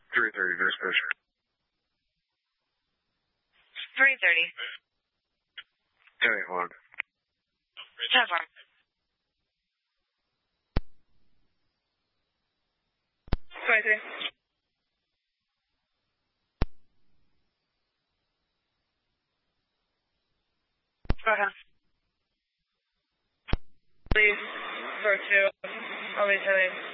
3:30, dispatch. 3:30. 10-8, 10-4. Go ahead. Please, for 2. I'll be telling.